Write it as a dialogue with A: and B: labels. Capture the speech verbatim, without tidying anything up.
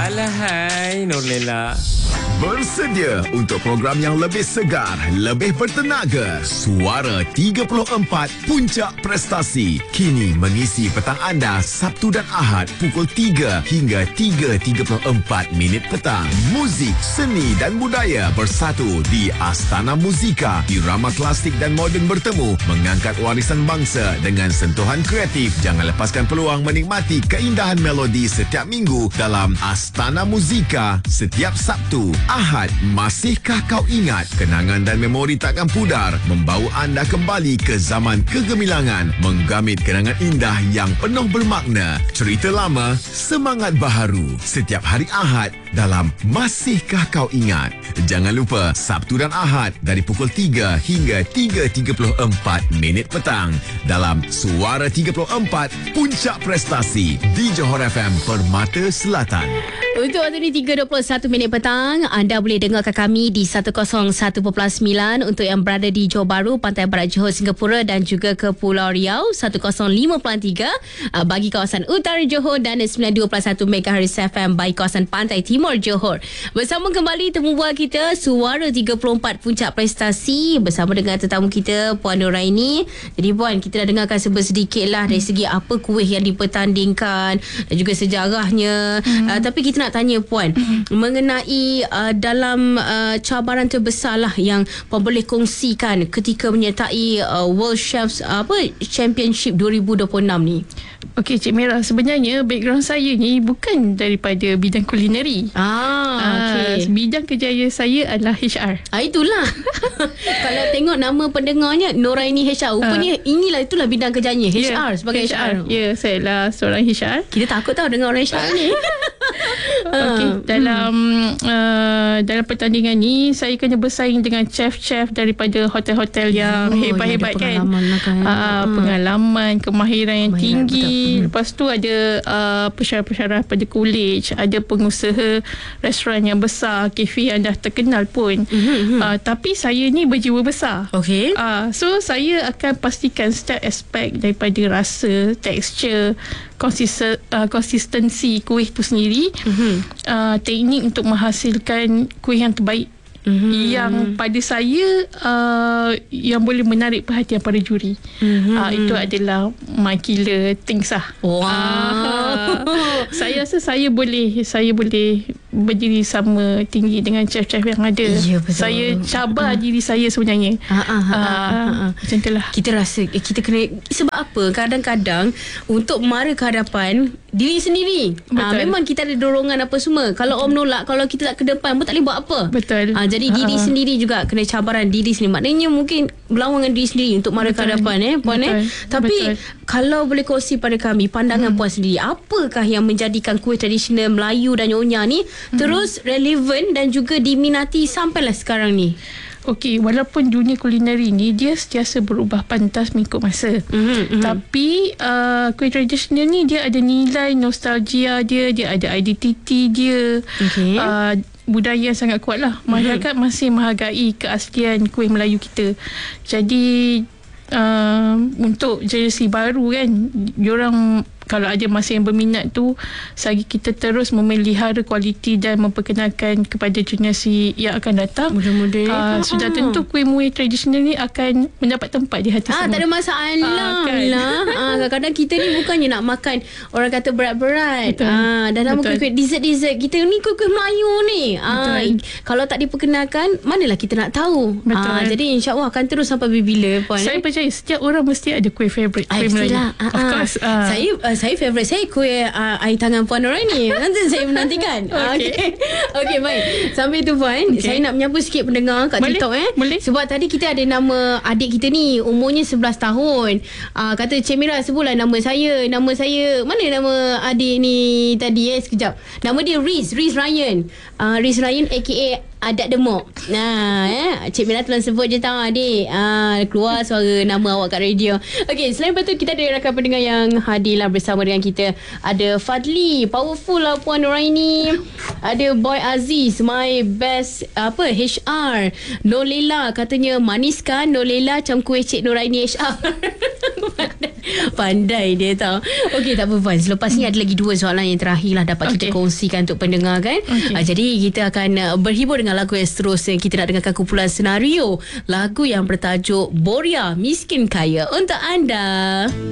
A: Alahai, Nurlela.
B: Bersedia untuk program yang lebih segar, lebih bertenaga. Suara tiga puluh empat Puncak Prestasi. Kini mengisi petang anda Sabtu dan Ahad pukul tiga hingga tiga tiga puluh empat minit petang. Muzik, seni dan budaya bersatu di Astana Muzika. Irama klasik dan moden bertemu, mengangkat warisan bangsa dengan sentuhan kreatif. Jangan lepaskan peluang menikmati keindahan melodi setiap minggu dalam Astana Muzika setiap Sabtu. Ahad, masihkah kau ingat? Kenangan dan memori takkan pudar, membawa anda kembali ke zaman kegemilangan, menggamit kenangan indah yang penuh bermakna. Cerita lama, semangat baharu. Setiap hari Ahad dalam Masihkah Kau Ingat. Jangan lupa Sabtu dan Ahad dari pukul tiga hingga tiga tiga puluh empat minit petang dalam Suara tiga puluh empat Puncak Prestasi di Johor F M Permata Selatan.
C: Untuk waktu ini tiga dua puluh satu minit petang, anda boleh dengarkan kami di seratus satu perpuluhan sembilan untuk yang berada di Johor Bahru, Pantai Barat Johor, Singapura dan juga ke Pulau Riau seratus lima perpuluhan tiga bagi kawasan Utara Johor dan sembilan puluh dua perpuluhan satu megahertz F M bagi kawasan Pantai Timur Johor. Bersama kembali temu bual kita Suara tiga puluh empat Puncak Prestasi bersama dengan tetamu kita Puan Nuraini. Jadi Puan, kita dah dengarkan sedikit lah dari segi apa kuih yang dipertandingkan dan juga sejarahnya. Hmm. Uh, tapi kita nak tanya Puan hmm. mengenai uh, dalam uh, cabaran terbesar lah yang Puan boleh kongsikan ketika menyertai uh, World Chefs uh, apa Championship dua ribu dua puluh enam ni.
D: Okey Cik Mira, sebenarnya background saya ni bukan daripada bidang kulineri.
C: Ah, okey.
D: Uh, bidang kerjaya saya adalah H R.
C: Ah, itulah. Kalau tengok nama pendengarnya Nuraini H R, rupanya uh, inilah itulah bidang kerjanya H R yeah, sebagai H R.
D: Ya, yeah, saya lah seorang H R.
C: Kita takut tahu dengar orang H R ni.
D: Okey, dalam uh, dalam pertandingan ni saya kena bersaing dengan chef-chef daripada hotel-hotel yang oh, hebat-hebat kan.
C: Pengalaman, kan.
D: Uh, pengalaman, kemahiran yang
C: Kemahiran,
D: tinggi.
C: betul.
D: Lepas tu ada uh, pensyarah-pensyarah pada college, ada pengusaha restoran yang besar, kafe yang dah terkenal pun. Mm-hmm. Uh, tapi saya ni berjiwa besar.
C: Okey.
D: Uh, so saya akan pastikan setiap aspek daripada rasa, tekstur, konsisten, uh, konsistensi kuih tu sendiri, mm-hmm. uh, teknik untuk menghasilkan kuih yang terbaik, mm-hmm. yang pada saya uh, yang boleh menarik perhatian para juri. Mm-hmm. Uh, itu adalah my killer things lah.
C: Wow.
D: Uh, saya rasa saya boleh saya boleh berdiri sama tinggi dengan chef-chef yang ada.
C: Ya, betul.
D: Saya cabar uh. diri saya sebenarnya.
C: Uh, uh, uh, uh, uh, uh.
D: Macam itulah.
C: Kita rasa eh, kita kena, sebab apa kadang-kadang untuk mara ke hadapan diri sendiri. Uh, memang kita ada dorongan apa semua. Kalau orang menolak, kalau kita tak ke depan pun tak boleh buat apa.
D: Betul.
C: Uh, jadi uh. diri sendiri juga kena cabaran diri sendiri. Maknanya mungkin berlawan dengan diri sendiri untuk mara ke hadapan eh puan eh. Tapi betul. Kalau boleh kongsi pada kami pandangan hmm. puan sendiri, apakah yang menjadikan kuih tradisional Melayu dan Nyonya ni hmm. terus relevan dan juga diminati sampailah sekarang ni?
D: Okey, walaupun dunia kulineri ni dia sentiasa berubah pantas mengikut masa. Mm-hmm, tapi uh, kuih tradisional ni dia ada nilai nostalgia dia, dia ada identiti dia. Okay. Uh, budaya yang sangat kuat lah. Masyarakat mm-hmm. masih menghargai keaslian kuih Melayu kita. Jadi uh, untuk generasi baru kan, diorang kalau ada masa yang berminat tu, selagi kita terus memelihara kualiti dan memperkenalkan kepada generasi yang akan datang,
C: mudah-mudahan
D: uh, sudah tentu kuih-muih tradisional ni akan mendapat tempat di hati
C: ah,
D: semua.
C: Tak ada masalah
D: uh, kan?
C: lah. ah, Kadang-kadang kita ni bukannya nak makan orang kata berat-berat. ah, Dan nak makan kuih dessert-dessert. Kita ni kuih-kuih Melayu ni. ah, Kalau tak diperkenalkan, manalah kita nak tahu. ah, Jadi insyaAllah akan terus sampai bila puan.
D: Saya
C: eh?
D: percaya setiap orang mesti ada kuih favourite, kuih Melayu.
C: ah,
D: Of course.
C: ah. Saya uh, saya favourite saya kuih uh, air tangan Puan Nuraini. Nanti saya menantikan. Okey. Okey, okay, baik. Sambil tu Puan, okay. saya nak menyapa sikit pendengar kat
D: boleh?
C: TikTok eh.
D: Boleh.
C: Sebab tadi kita ada nama adik kita ni, umurnya sebelas tahun. Uh, kata Cik Mira sebutlah nama saya. Nama saya, mana nama adik ni tadi eh sekejap. Nama dia Riz, Riz Ryan. Uh, Riz Ryan aka Adat Demok. Nah, eh, Cik Mira telah sebut je tahu adik. Ah, keluar suara nama awak kat radio. Okey, selain itu kita ada rakan pendengar yang hadirlah bersama dengan kita. Ada Fadli, powerful lah Puan Nuraini. Ada Boy Aziz, my best apa H R. Nolela katanya manis kan Nolela macam kuih Cik Nuraini H R. Pandai dia tahu. Okey, tak apa Puan. Selepas ni ada lagi dua soalan yang terakhir lah dapat okay. kita kongsikan untuk pendengar kan. Okay. Uh, jadi kita akan uh, berhibur dengan lagu yang seterusnya. Kita nak dengarkan kumpulan senario lagu yang bertajuk Boria Miskin Kaya untuk anda.